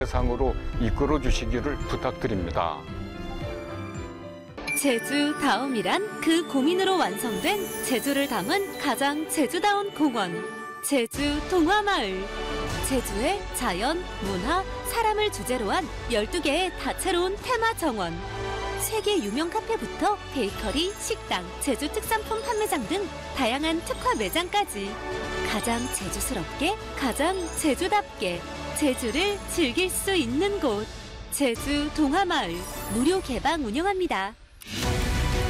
상으로 이끌어 주시기를 부탁드립니다. 제주 다음이란 그 고민으로 완성된 제주를 담은 가장 제주다운 공원, 제주 동화마을. 제주의 자연, 문화, 사람을 주제로 한 12개의 다채로운 테마 정원. 세계 유명 카페부터 베이커리, 식당, 제주 특산품 판매장 등 다양한 특화 매장까지 가장 제주스럽게, 가장 제주답게 제주를 즐길 수 있는 곳. 제주 동화마을 무료 개방 운영합니다.